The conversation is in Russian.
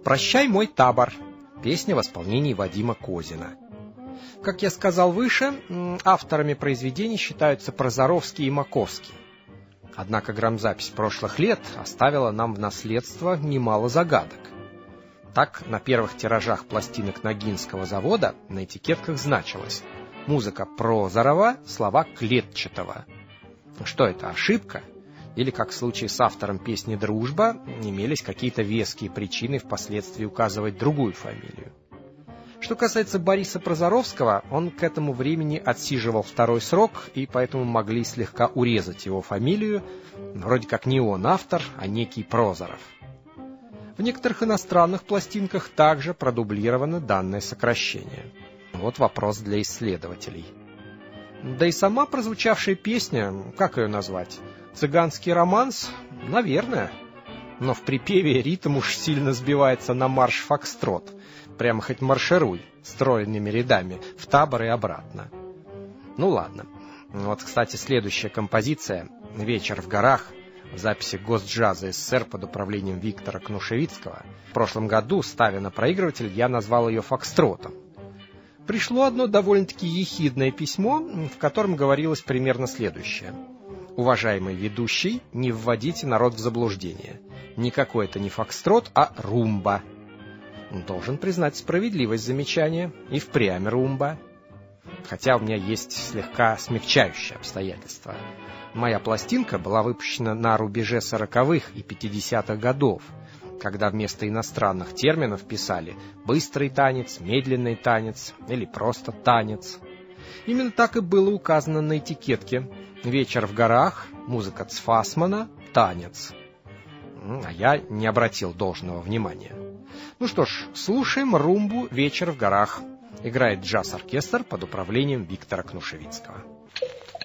«Прощай, мой табор» — песня в исполнении Вадима Козина. Как я сказал выше, авторами произведений считаются Прозоровский и Маковский. Однако грамзапись прошлых лет оставила нам в наследство немало загадок. Так, на первых тиражах пластинок Ногинского завода на этикетках значилось: музыка Прозорова, слова Клетчатого. Что это, ошибка? Или, как в случае с автором песни «Дружба», имелись какие-то веские причины впоследствии указывать другую фамилию? Что касается Бориса Прозоровского, он к этому времени отсиживал второй срок, и поэтому могли слегка урезать его фамилию, вроде как не он автор, а некий Прозоров. В некоторых иностранных пластинках также продублировано данное сокращение. Вот вопрос для исследователей. Да и сама прозвучавшая песня, как ее назвать? Цыганский романс? Наверное. Но в припеве ритм уж сильно сбивается на марш-фокстрот. Прямо хоть маршируй стройными рядами в табор и обратно. Ну ладно. Вот, кстати, следующая композиция «Вечер в горах» в записи Госджаза СССР под управлением Виктора Кнушевицкого. В прошлом году, ставя на проигрыватель, я назвал ее фокстротом. Пришло одно довольно-таки ехидное письмо, в котором говорилось примерно следующее. «Уважаемый ведущий, не вводите народ в заблуждение. Никакой это не фокстрот, а румба». Должен признать справедливость замечания, и впрямь румба. Хотя у меня есть слегка смягчающие обстоятельства. Моя пластинка была выпущена на рубеже 40-х и 50-х годов, когда вместо иностранных терминов писали «быстрый танец», «медленный танец» или просто «танец». Именно так и было указано на этикетке: «Вечер в горах», музыка Цфасмана, «танец». А я не обратил должного внимания. Ну что ж, слушаем румбу «Вечер в горах». Играет джаз-оркестр под управлением Виктора Кнушевицкого.